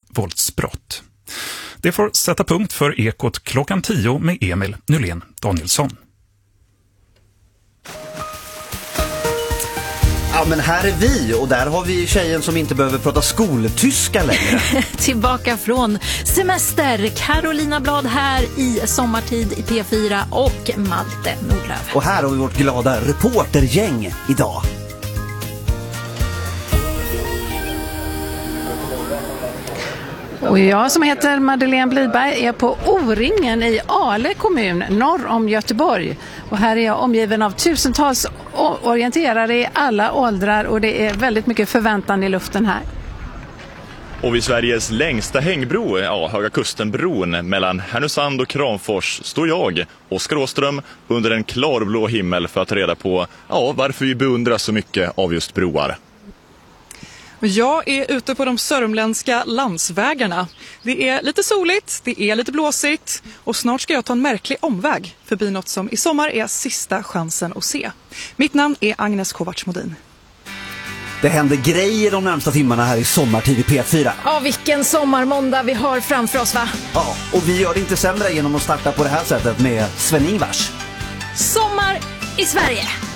våldsbrott. Det får sätta punkt för Ekot klockan 10 med Emil Nylén Danielsson. Ja, men här är vi och där har vi tjejen som inte behöver prata skoltyska längre. Tillbaka från semester. Carolina Blad här i Sommartid i P4 och Malte Nordlöf. Och här har vi vårt glada reportergäng idag. Och jag som heter Madeleine Blidberg är på O-ringen i Ale kommun norr om Göteborg. Och här är jag omgiven av tusentals orienterare i alla åldrar och det är väldigt mycket förväntan i luften här. Och vid Sveriges längsta hängbro, Höga Kustenbron mellan Härnösand och Kramfors står jag, Oskar Åström, under en klarblå himmel för att ta reda på varför vi beundrar så mycket av just broar. Jag är ute på de sörmländska landsvägarna. Det är lite soligt, det är lite blåsigt och snart ska jag ta en märklig omväg förbi något som i sommar är sista chansen att se. Mitt namn är Agnes Kovacs-Modin. Det händer grejer de närmsta timmarna här i Sommartid i P4. Ja, vilken sommarmåndag vi har framför oss, va? Ja, och vi gör det inte sämre genom att starta på det här sättet med Sven-Ingvars. Sommar i Sverige!